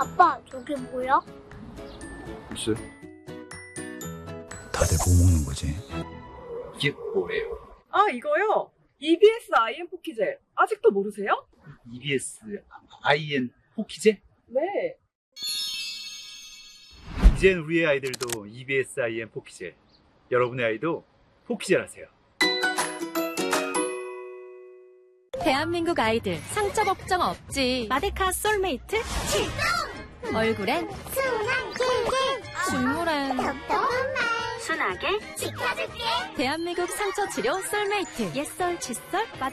아빠, 저게 뭐야? 글쎄. 다들 뭐 먹는 거지? 이게 뭐예요? 아, 이거요? EBS IM 포키젤. 아직도 모르세요? EBS IN 포키제? 네. 이젠 우리의 아이들도 EBS IM 포키젤. 여러분의 아이도 포키젤 하세요. 대한민국 아이들 상처 걱정 없지. 마데카 솔메이트 출동! 얼굴엔 순한 길게 중물엔 똑똑한 말 순하게 지켜줄게. 대한민국 상처 치료 솔메이트. 옛설, 칫솔,